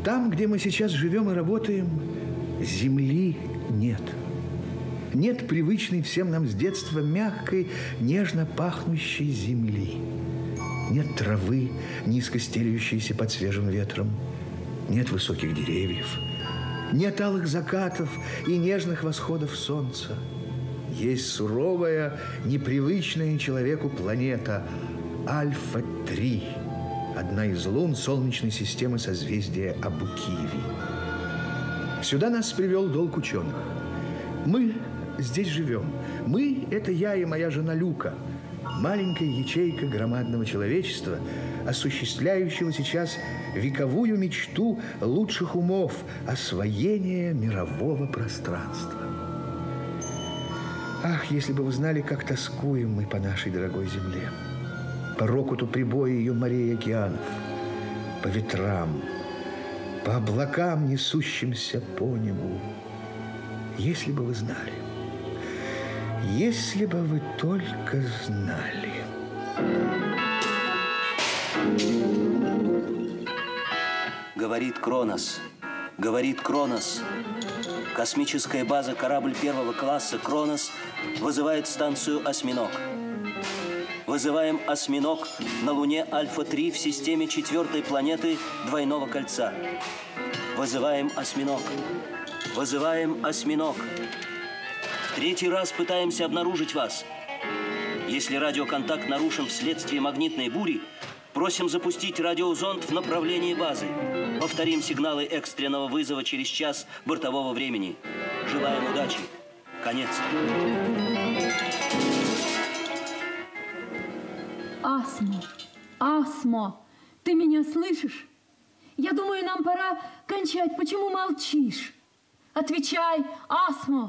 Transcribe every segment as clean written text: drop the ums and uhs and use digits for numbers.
Там, где мы сейчас живем и работаем, земли нет. Нет привычной всем нам с детства мягкой, нежно пахнущей земли. Нет травы, низко стелющейся под свежим ветром. Нет высоких деревьев. Нет алых закатов и нежных восходов солнца. Есть суровая, непривычная человеку планета Альфа-3, одна из лун Солнечной системы созвездия Абукири. Сюда нас привел долг ученых. Мы здесь живем. Мы – это я и моя жена Люка, маленькая ячейка громадного человечества, осуществляющего сейчас вековую мечту лучших умов освоения мирового пространства. Ах, если бы вы знали, как тоскуем мы по нашей дорогой земле, по рокоту прибоя ее морей и океанов, по ветрам, по облакам, несущимся по небу. Если бы вы знали, если бы вы только знали. Говорит Кронос, говорит Кронос. Космическая база, корабль первого класса «Кронос» вызывает станцию «Осьминог». Вызываем «Осьминог» на Луне Альфа-3 в системе 4-й планеты Двойного кольца. Вызываем «Осьминог». Вызываем «Осьминог». В 3-й раз пытаемся обнаружить вас. Если радиоконтакт нарушен вследствие магнитной бури, просим запустить радиозонд в направлении базы. Повторим сигналы экстренного вызова через час бортового времени. Желаем удачи. Конец. Асмо, Асмо, ты меня слышишь? Я думаю, нам пора кончать. Почему молчишь? Отвечай, Асмо.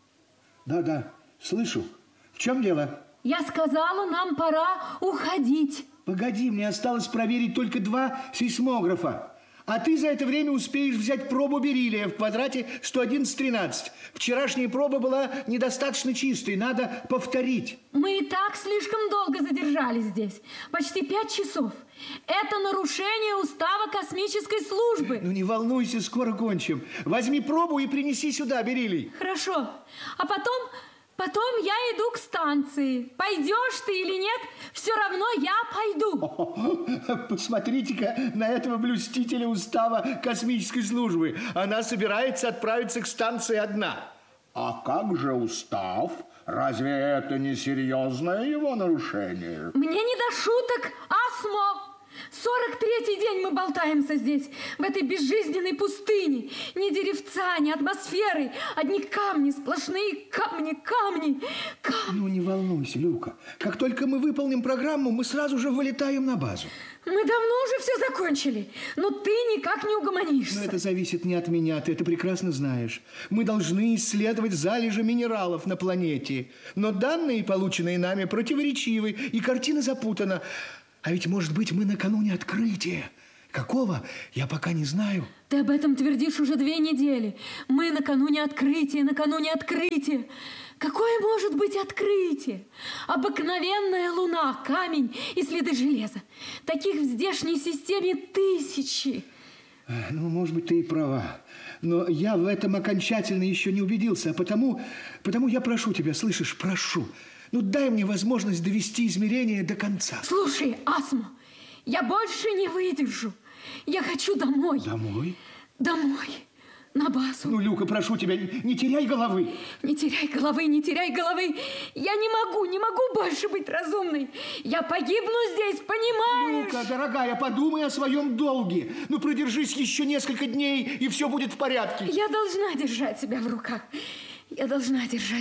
Да, слышу. В чем дело? Я сказала, нам пора уходить. Погоди, мне осталось проверить только 2 сейсмографа. А ты за это время успеешь взять пробу бериллия в квадрате 111-13. Вчерашняя проба была недостаточно чистой, надо повторить. Мы и так слишком долго задержались здесь. Почти 5 часов. Это нарушение устава космической службы. Ну не волнуйся, скоро кончим. Возьми пробу и принеси сюда бериллий. Хорошо. А потом я иду к станции. Пойдешь ты или нет, все равно я пойду. Посмотрите-ка на этого блюстителя устава космической службы. Она собирается отправиться к станции одна. А как же устав? Разве это не серьезное его нарушение? Мне не до шуток, Асмо. 43-й день мы болтаемся здесь, в этой безжизненной пустыне. Ни деревца, ни атмосферы, одни камни, сплошные камни. Ну, не волнуйся, Люка. Как только мы выполним программу, мы сразу же вылетаем на базу. Мы давно уже все закончили, но ты никак не угомонишься. Но это зависит не от меня, ты это прекрасно знаешь. Мы должны исследовать залежи минералов на планете. Но данные, полученные нами, противоречивы, и картина запутана. А ведь, может быть, мы накануне открытия. Какого? Я пока не знаю. Ты об этом твердишь уже 2 недели. Мы накануне открытия. Какое может быть открытие? Обыкновенная Луна, камень и следы железа. Таких в здешней системе 1000. Ну, может быть, ты и права. Но я в этом окончательно еще не убедился. А потому я прошу тебя, слышишь, прошу. Ну, дай мне возможность довести измерения до конца. Слушай, Асмо, я больше не выдержу. Я хочу домой. Домой? Домой. На базу. Ну, Люка, прошу тебя, не теряй головы. Не теряй головы. Я не могу больше быть разумной. Я погибну здесь, понимаешь? Люка, дорогая, подумай о своем долге. Ну, продержись еще несколько дней, и все будет в порядке. Я должна держать себя в руках. Я должна.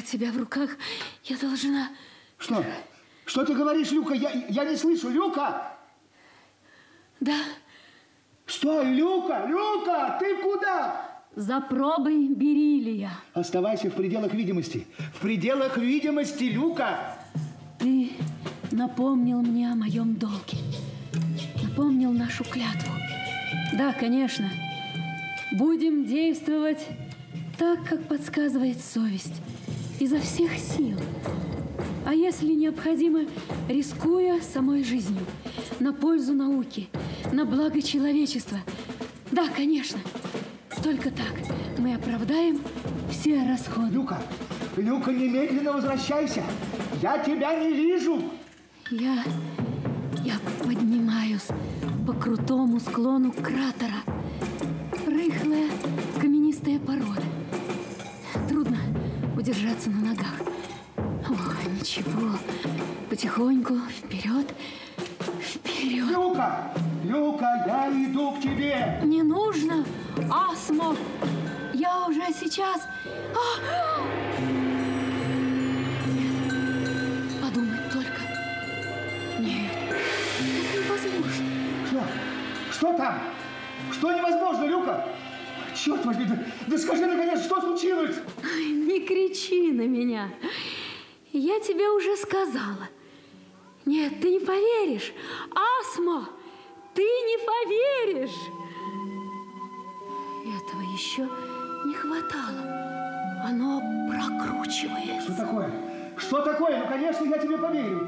Что? Что ты говоришь, Люка? Я не слышу. Люка! Да. Стой, Люка! Люка, ты куда? За пробой бериллия. Оставайся в пределах видимости. В пределах видимости, Люка! Ты напомнил мне о моем долге. Напомнил нашу клятву. Да, конечно. Будем действовать так, как подсказывает совесть. Изо всех сил. А если необходимо, рискуя самой жизнью. На пользу науки. На благо человечества. Да, конечно. Только так мы оправдаем все расходы. Люка, Люка, немедленно возвращайся. Я тебя не вижу. Я поднимаюсь по крутому склону кратера. Рыхлая каменистая порода. Трудно удержаться на ногах. Ой, ничего. Потихоньку вперед, вперед. Люка, Люка, я иду к тебе. Не нужно, Асмо. Я уже сейчас... Нет, подумать только. Нет, это невозможно. Что там? Что невозможно, Люка? Черт возьми, да скажи наконец, что случилось? Не кричи на меня. Я тебе уже сказала. Нет, ты не поверишь. Асмо, ты не поверишь. Этого еще не хватало. Оно прокручивается. Что такое? Что такое? Ну, конечно, я тебе поверю.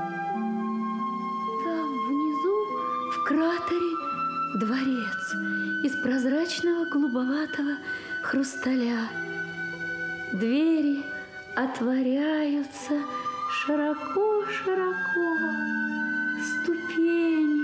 Там внизу, в кратере, дворец из прозрачного голубоватого хрусталя. Двери отворяются широко-широко. Ступени